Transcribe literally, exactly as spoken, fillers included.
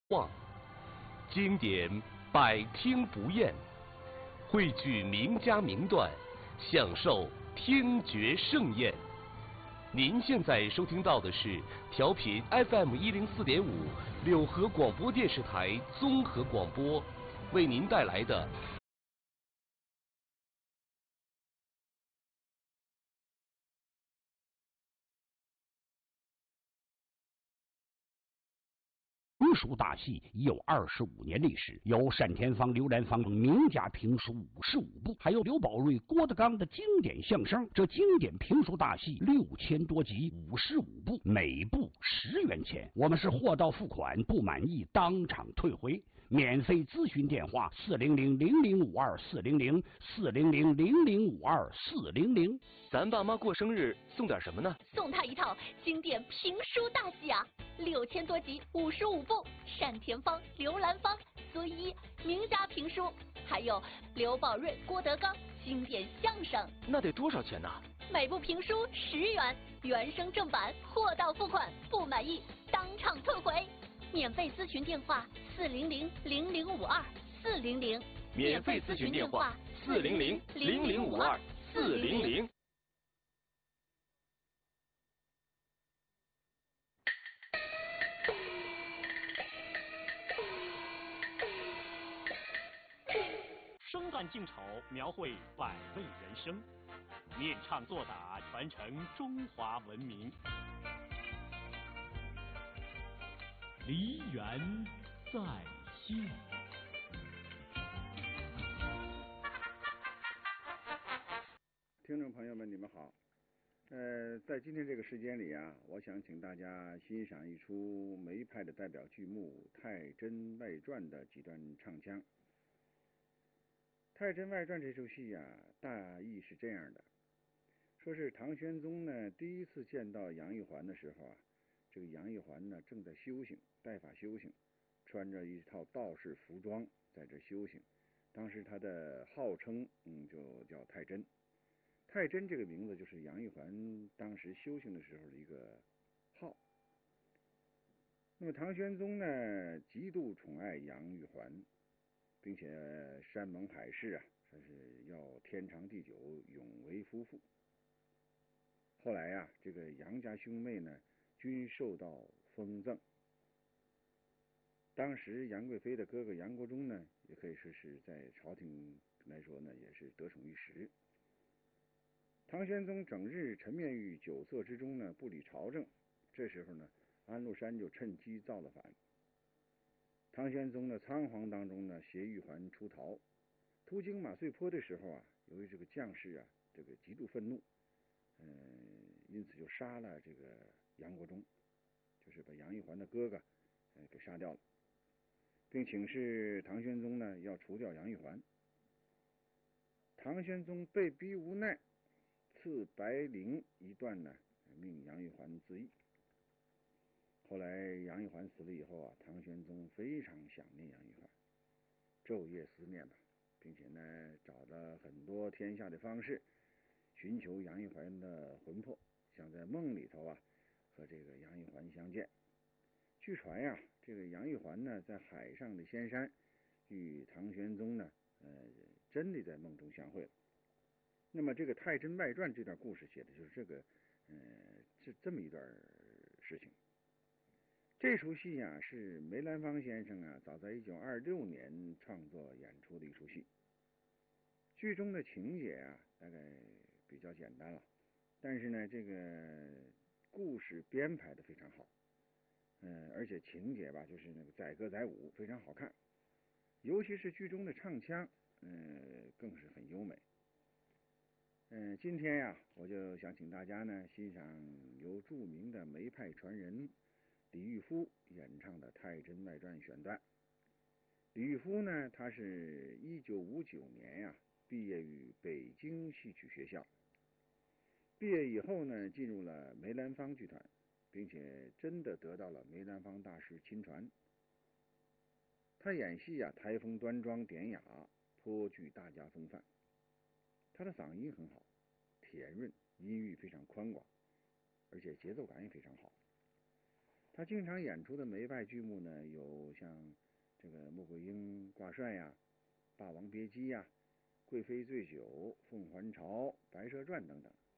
望，经典百听不厌，汇聚名家名段，享受听觉盛宴。您现在收听到的是调频 F M 一零四点五柳河广播电视台综合广播，为您带来的评书大戏已有二十五年历史，有单田芳、刘兰芳名家评书五十五部，还有刘宝瑞、郭德纲的经典相声。这经典评书大戏六千多集，五十五部，每部十元钱。我们是货到付款，不满意当场退回。免费咨询电话：四零零零零五二四零零四零零零零五二四零零。 咱爸妈过生日送点什么呢？ 送他一套经典评书大戏啊！六千多集，五十五部，单田芳、刘兰芳、孙一名家评书，还有刘宝瑞、郭德纲经典相声。 那得多少钱呢？ 每部评书十元，原声正版，货到付款，不满意当场退回。免费咨询电话：四零零零零五二四零零。 免费咨询电话：四零零零零五二四零零。 生旦净丑，描绘百味人生；念唱作打，传承中华文明。梨园在线。 听众朋友们，你们好。呃，在今天这个时间里啊，我想请大家欣赏一出梅派的代表剧目《太真外传》的几段唱腔。《太真外传》这出戏啊，大意是这样的：说是唐玄宗呢第一次见到杨玉环的时候啊，这个杨玉环呢正在修行，带发修行，穿着一套道士服装在这修行。当时他的号称嗯就叫太真。太真这个名字就是杨玉环当时修行的时候的一个号。那么唐玄宗呢极度宠爱杨玉环，并且山盟海誓啊，说是要天长地久，永为夫妇。后来呀、啊，这个杨家兄妹呢均受到封赠。当时杨贵妃的哥哥杨国忠呢，也可以说是在朝廷来说呢，也是得宠一时。唐玄宗整日沉湎于酒色之中呢，不理朝政。这时候呢，安禄山就趁机造了反。唐玄宗的仓皇当中呢，携玉环出逃，途经马遂坡的时候啊，由于这个将士啊，这个极度愤怒，嗯、呃，因此就杀了这个杨国忠，就是把杨玉环的哥哥，呃，给杀掉了，并请示唐玄宗呢，要除掉杨玉环。唐玄宗被逼无奈，赐白绫一段呢，命杨玉环自缢。后来杨玉环死了以后啊，唐玄宗非常想念杨玉环，昼夜思念吧，并且呢找了很多天下的方式，寻求杨玉环的魂魄，想在梦里头啊和这个杨玉环相见。据传呀、啊，这个杨玉环呢在海上的仙山与唐玄宗呢，呃，真的在梦中相会了。那么这个《太真外传》这段故事写的就是这个，呃，这这么一段事情。这出戏啊，是梅兰芳先生啊，早在一九二六年创作演出的一出戏。剧中的情节啊，大概比较简单了，但是呢，这个故事编排的非常好，嗯、呃，而且情节吧，就是那个载歌载舞，非常好看，尤其是剧中的唱腔，嗯、呃，更是很优美。嗯、呃，今天呀、啊，我就想请大家呢欣赏由著名的梅派传人李玉夫演唱的《太真外传》选段。李玉夫呢，他是一九五九年呀、啊、毕业于北京戏曲学校，毕业以后呢，进入了梅兰芳剧团，并且真的得到了梅兰芳大师亲传。他演戏啊，台风端庄典雅，颇具大家风范。他的嗓音很好，甜润，音域非常宽广，而且节奏感也非常好。他他经常演出的梅派剧目呢，有像这个《穆桂英挂帅》呀，《霸王别姬》呀，《贵妃醉酒》《凤还巢》《白蛇传》等等。